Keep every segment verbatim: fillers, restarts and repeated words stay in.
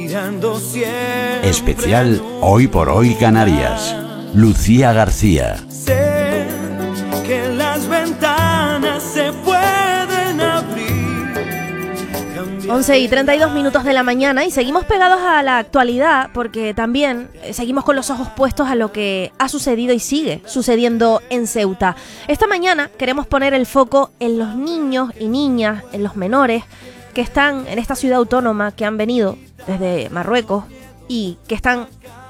mirando siempre. Especial Hoy por Hoy Canarias. Lucía García. Sé que las ventanas se pueden abrir. once y treinta y dos minutos de la mañana y seguimos pegados a la actualidad porque también seguimos con los ojos puestos a lo que ha sucedido y sigue sucediendo en Ceuta. Esta mañana queremos poner el foco en los niños y niñas, en los menores que están en esta ciudad autónoma, que han venido desde Marruecos y que están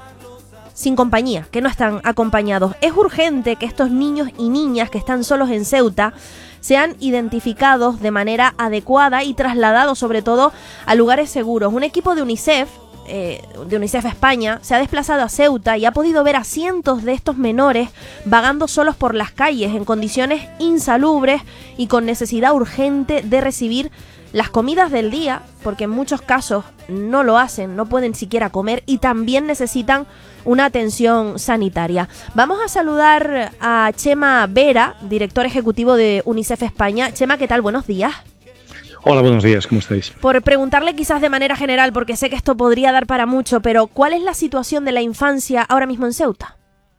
sin compañía, que no están acompañados. Es urgente que estos niños y niñas que están solos en Ceuta sean identificados de manera adecuada y trasladados sobre todo a lugares seguros. Un equipo de UNICEF, eh, de UNICEF España, se ha desplazado a Ceuta y ha podido ver a cientos de estos menores vagando solos por las calles en condiciones insalubres y con necesidad urgente de recibir las comidas del día, porque en muchos casos no lo hacen, no pueden siquiera comer y también necesitan una atención sanitaria. Vamos a saludar a Chema Vera, director ejecutivo de UNICEF España. Chema, ¿qué tal? Buenos días. Hola, buenos días, ¿cómo estáis? Por preguntarle quizás de manera general, porque sé que esto podría dar para mucho, pero ¿cuál es la situación de la infancia ahora mismo en Ceuta?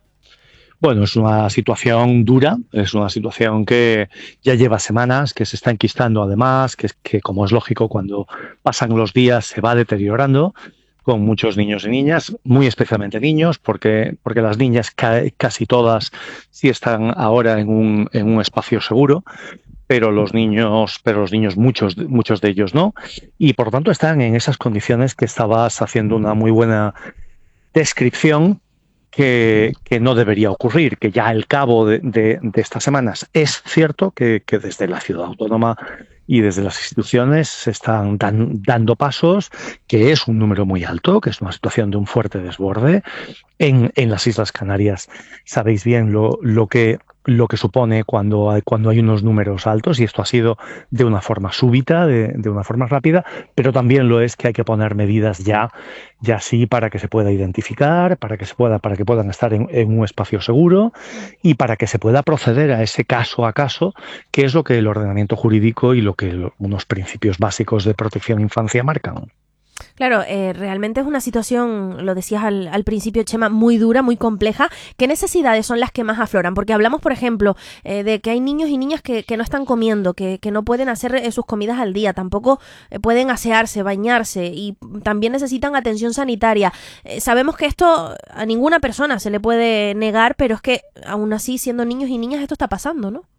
Bueno, es una situación dura, es una situación que ya lleva semanas, que se está enquistando además, que, que como es lógico, cuando pasan los días se va deteriorando, con muchos niños y niñas, muy especialmente niños, porque, porque las niñas ca- casi todas sí están ahora en un, en un espacio seguro, pero los niños, pero los niños muchos, muchos de ellos no, y por tanto están en esas condiciones que estabas haciendo una muy buena descripción. Que, que no debería ocurrir, que ya al cabo de, de, de estas semanas es cierto que, que desde la ciudad autónoma y desde las instituciones se están dan, dando pasos, que es un número muy alto, que es una situación de un fuerte desborde. En, en las Islas Canarias sabéis bien lo, lo que lo que supone cuando hay, cuando hay unos números altos, y esto ha sido de una forma súbita, de, de una forma rápida, pero también lo es que hay que poner medidas ya, ya sí, para que se pueda identificar, para que se pueda, para que puedan estar en, en un espacio seguro y para que se pueda proceder a ese caso a caso, que es lo que el ordenamiento jurídico y lo que lo, unos principios básicos de protección a infancia marcan. Claro, eh, realmente es una situación, lo decías al, al principio, Chema, muy dura, muy compleja. ¿Qué necesidades son las que más afloran? Porque hablamos, por ejemplo, eh, de que hay niños y niñas que, que no están comiendo, que, que no pueden hacer eh, sus comidas al día, tampoco eh, pueden asearse, bañarse y también necesitan atención sanitaria. Eh, sabemos que esto a ninguna persona se le puede negar, pero es que aún así, siendo niños y niñas, esto está pasando, ¿no?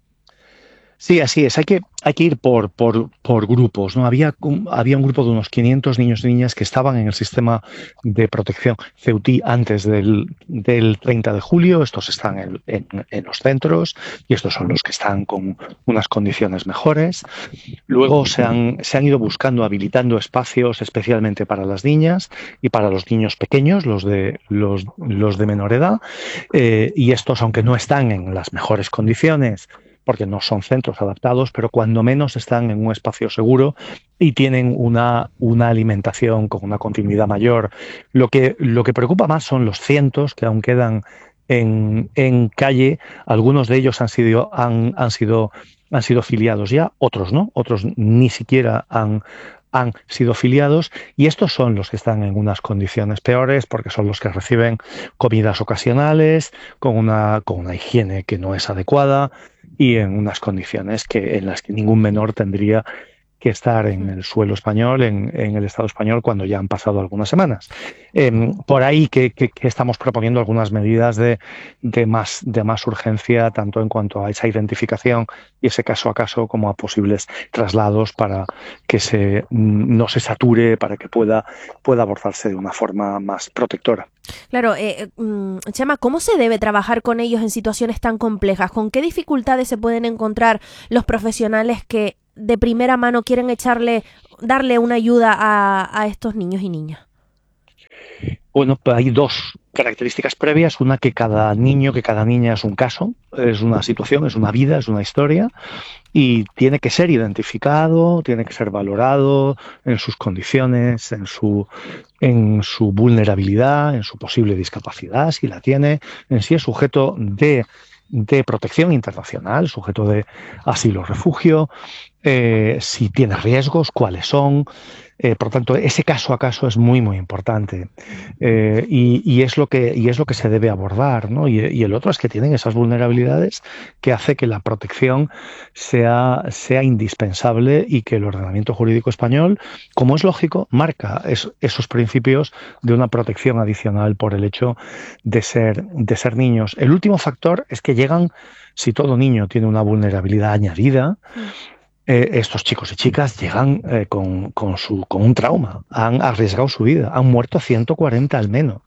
Sí, así es. Hay que, hay que ir por, por, por grupos, ¿no? Había, un, había un grupo de unos quinientos niños y niñas que estaban en el sistema de protección ceutí antes del, del treinta de julio. Estos están en, en, en los centros y estos son los que están con unas condiciones mejores. Luego se han, se han ido buscando, habilitando espacios especialmente para las niñas y para los niños pequeños, los de, los, los de menor edad. Eh, y estos, aunque no están en las mejores condiciones, porque no son centros adaptados, pero cuando menos están en un espacio seguro y tienen una, una alimentación con una continuidad mayor. Lo que, lo que preocupa más son los cientos que aún quedan en, en calle. Algunos de ellos han sido, han, han sido, han sido filiados ya, otros no, otros ni siquiera han, han sido filiados, y estos son los que están en unas condiciones peores porque son los que reciben comidas ocasionales, con una, con una higiene que no es adecuada, y en unas condiciones que en las que ningún menor tendría que estar en el suelo español, en, en el Estado español, cuando ya han pasado algunas semanas. Eh, por ahí que, que, que estamos proponiendo algunas medidas de, de, más, de más urgencia, tanto en cuanto a esa identificación y ese caso a caso, como a posibles traslados para que se, no se sature, para que pueda, pueda abordarse de una forma más protectora. Claro, eh, um, Chema, ¿cómo se debe trabajar con ellos en situaciones tan complejas? ¿Con qué dificultades se pueden encontrar los profesionales que de primera mano quieren echarle, darle una ayuda a, a estos niños y niñas? Bueno, hay dos características previas. Una, que cada niño, que cada niña es un caso, es una situación, es una vida, es una historia, y tiene que ser identificado, tiene que ser valorado en sus condiciones, en su, en su vulnerabilidad, en su posible discapacidad, si la tiene. En sí es sujeto de, de protección internacional, sujeto de asilo, refugio. eh, si tiene riesgos, cuáles son. Eh, por tanto, ese caso a caso es muy, muy importante eh, y, y, es lo que, y es lo que se debe abordar, ¿no? Y, y el otro es que tienen esas vulnerabilidades que hace que la protección sea, sea indispensable y que el ordenamiento jurídico español, como es lógico, marca es, esos principios de una protección adicional por el hecho de ser, de ser niños. El último factor es que llegan, si todo niño tiene una vulnerabilidad añadida, Eh, estos chicos y chicas llegan eh, con, con, su, con un trauma, han arriesgado su vida, han muerto ciento cuarenta al menos.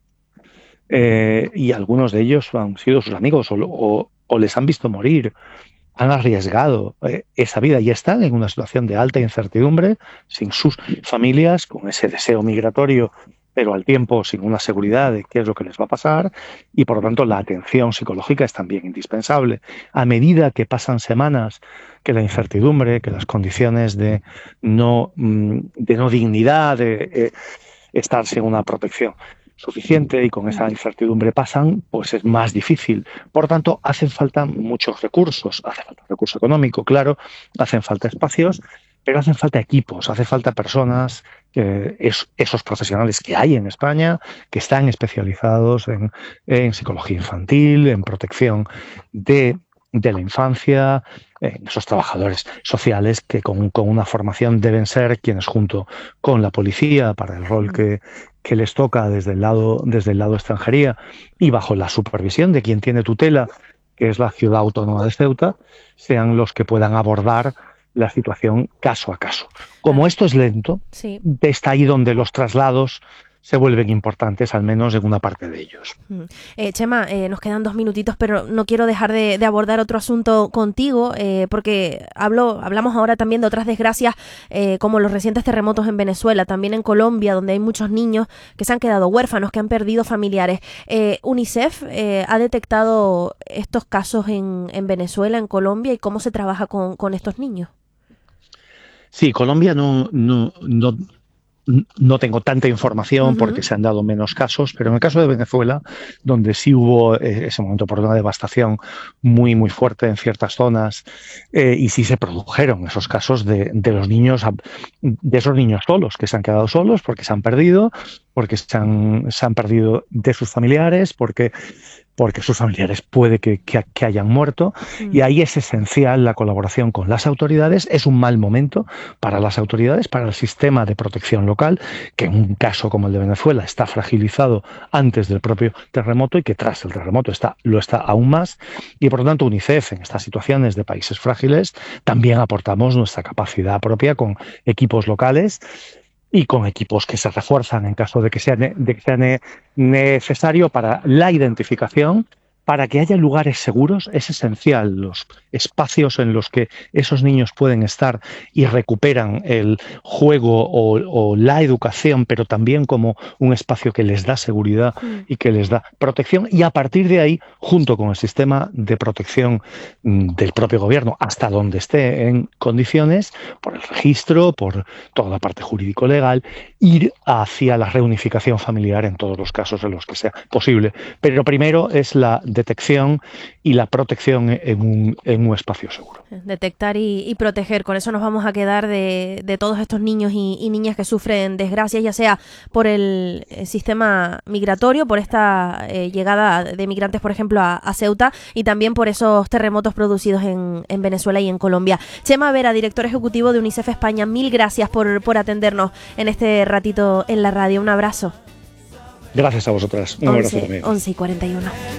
Eh, y algunos de ellos han sido sus amigos o, o, o les han visto morir, han arriesgado eh, esa vida y están en una situación de alta incertidumbre, sin sus familias, con ese deseo migratorio, pero al tiempo sin una seguridad de qué es lo que les va a pasar, y por lo tanto la atención psicológica es también indispensable. A medida que pasan semanas, que la incertidumbre, que las condiciones de no, de no dignidad, de eh, estar sin una protección suficiente y con esa incertidumbre pasan, pues es más difícil. Por tanto, hacen falta muchos recursos, hace falta recurso económico, claro, hacen falta espacios, pero hacen falta equipos, hace falta personas, eh, es, esos profesionales que hay en España, que están especializados en, en psicología infantil, en protección de, de la infancia, eh, esos trabajadores sociales que con, con una formación deben ser quienes junto con la policía, para el rol que, que les toca desde el lado, desde el lado extranjería y bajo la supervisión de quien tiene tutela, que es la Ciudad Autónoma de Ceuta, sean los que puedan abordar la situación caso a caso. Como esto es lento, sí. Está ahí donde los traslados se vuelven importantes, al menos en una parte de ellos. Eh, Chema, eh, nos quedan dos minutitos, pero no quiero dejar de, de abordar otro asunto contigo, eh, porque hablo, hablamos ahora también de otras desgracias, eh, como los recientes terremotos en Venezuela, también en Colombia, donde hay muchos niños que se han quedado huérfanos, que han perdido familiares. Eh, UNICEF eh, ha detectado estos casos en, en Venezuela, en Colombia, y cómo se trabaja con, con estos niños. Sí, Colombia no, no, no, no tengo tanta información uh-huh. porque se han dado menos casos, pero en el caso de Venezuela, donde sí hubo eh, ese momento por una devastación muy, muy fuerte en ciertas zonas, eh, y sí se produjeron esos casos de, de los niños, de esos niños solos, que se han quedado solos porque se han perdido, porque se han, se han perdido de sus familiares, porque porque sus familiares puede que, que, que hayan muerto, mm. y ahí es esencial la colaboración con las autoridades. Es un mal momento para las autoridades, para el sistema de protección local, que en un caso como el de Venezuela está fragilizado antes del propio terremoto y que tras el terremoto está, lo está aún más, y por lo tanto UNICEF en estas situaciones de países frágiles también aportamos nuestra capacidad propia con equipos locales y con equipos que se refuerzan en caso de que sea, ne- de que sea ne- necesario para la identificación, para que haya lugares seguros. Es esencial los espacios en los que esos niños pueden estar y recuperan el juego o, o la educación, pero también como un espacio que les da seguridad y que les da protección, y a partir de ahí, junto con el sistema de protección del propio gobierno, hasta donde esté en condiciones, por el registro, por toda la parte jurídico-legal, ir hacia la reunificación familiar en todos los casos en los que sea posible. Pero primero es la detección y la protección en un, en un espacio seguro. Detectar y, y proteger. Con eso nos vamos a quedar de, de todos estos niños y, y niñas que sufren desgracias, ya sea por el, el sistema migratorio, por esta eh, llegada de migrantes, por ejemplo, a, a Ceuta, y también por esos terremotos producidos en, en Venezuela y en Colombia. Chema Vera, director ejecutivo de UNICEF España, mil gracias por, por atendernos en este ratito en la radio. Un abrazo. Gracias a vosotras. Un abrazo también. once y cuarenta y uno.